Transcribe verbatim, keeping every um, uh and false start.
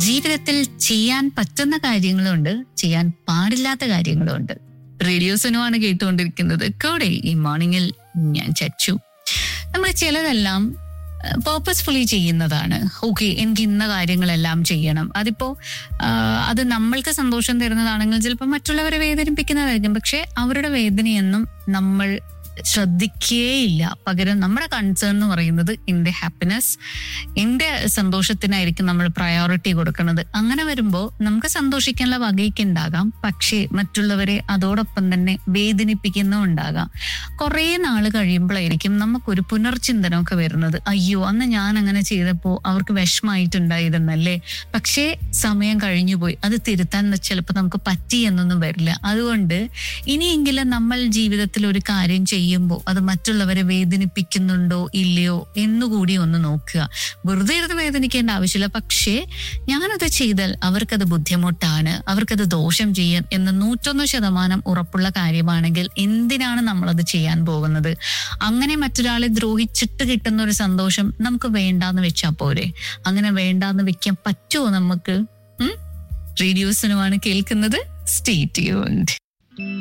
ജീവിതത്തിൽ ചെയ്യാൻ പറ്റുന്ന കാര്യങ്ങളുണ്ട്, ചെയ്യാൻ പാടില്ലാത്ത കാര്യങ്ങളുണ്ട്. റേഡിയോ സുനുവാണ് കേട്ടുകൊണ്ടിരിക്കുന്നത്. കൂടെ ഈ മോർണിംഗിൽ ഞാൻ ചച്ചു. നമ്മൾ ചിലതെല്ലാം പേർപ്പസ്ഫുള്ളി ചെയ്യുന്നതാണ്. ഓക്കെ, എനിക്ക് ഇന്ന കാര്യങ്ങളെല്ലാം ചെയ്യണം. അതിപ്പോ അത് നമ്മൾക്ക് സന്തോഷം തരുന്നതാണെങ്കിൽ ചിലപ്പോൾ മറ്റുള്ളവരെ വേദനിപ്പിക്കുന്നതായിരിക്കും. പക്ഷെ അവരുടെ വേദനയൊന്നും നമ്മൾ ശ്രദ്ധിക്കേയില്ല. പകരം നമ്മുടെ കൺസേൺ എന്ന് പറയുന്നത് എന്റെ ഹാപ്പിനെസ്, എന്റെ സന്തോഷത്തിനായിരിക്കും നമ്മൾ പ്രയോറിറ്റി കൊടുക്കുന്നത്. അങ്ങനെ വരുമ്പോൾ നമുക്ക് സന്തോഷിക്കാനുള്ള വകയൊക്കെ ഉണ്ടാകാം, പക്ഷേ മറ്റുള്ളവരെ അതോടൊപ്പം തന്നെ വേദനിപ്പിക്കുന്നുണ്ടാകാം. കുറെ നാൾ കഴിയുമ്പോഴായിരിക്കും നമുക്കൊരു പുനർചിന്തനമൊക്കെ വരുന്നത്. അയ്യോ, അന്ന് ഞാൻ അങ്ങനെ ചെയ്തപ്പോൾ അവർക്ക് വിഷമായിട്ടുണ്ടായിരുന്നല്ലേ, പക്ഷേ സമയം കഴിഞ്ഞു പോയി, അത് തിരുത്താൻ ചിലപ്പോൾ നമുക്ക് പറ്റി എന്നൊന്നും വരില്ല. അതുകൊണ്ട് ഇനിയെങ്കിലും നമ്മൾ ജീവിതത്തിൽ ഒരു കാര്യം ചെയ്യുമ്പോൾ അത് മറ്റുള്ളവരെ വേദനിപ്പിക്കുന്നുണ്ടോ ഇല്ലയോ എന്നുകൂടി ഒന്ന് നോക്കുക. വെറുതെ ഇരുന്ന് വേദനിക്കേണ്ട ആവശ്യമില്ല. പക്ഷേ ഞാനത് ചെയ്താൽ അവർക്കത് ബുദ്ധിമുട്ടാണ്, അവർക്കത് ദോഷം ചെയ്യാൻ എന്ന് നൂറ്റൊന്ന് ശതമാനം ഉറപ്പുള്ള കാര്യമാണെങ്കിൽ എന്തിനാണ് നമ്മളത് ചെയ്യാൻ പോകുന്നത്? അങ്ങനെ മറ്റൊരാളെ ദ്രോഹിച്ചിട്ട് കിട്ടുന്ന ഒരു സന്തോഷം നമുക്ക് വേണ്ടാന്ന് വെച്ചാൽ പോരെ? അങ്ങനെ വേണ്ടാന്ന് വെക്കാൻ പറ്റുമോ നമുക്ക്? റേഡിയോ സുനുവാണ് കേൾക്കുന്നത്. Stay tuned.